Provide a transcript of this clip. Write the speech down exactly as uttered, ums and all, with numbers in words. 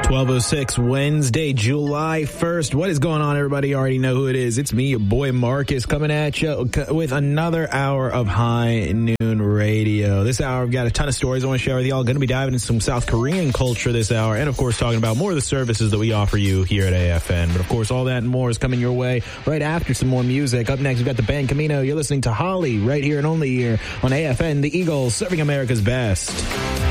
twelve oh six, Wednesday, July first. What is going on, everybody? You already know who it is. It's me, your boy Marcus, coming at you with another hour of High Noon Radio. This hour, we've got a ton of stories I want to share with y'all. Going to be diving into some South Korean culture this hour, and of course, talking about more of the services that we offer you here at A F N. But of course, all that and more is coming your way right after some more music. Up next, we've got the band Camino. You're listening to Holly right here and only here on A F N, the Eagles, serving America's best.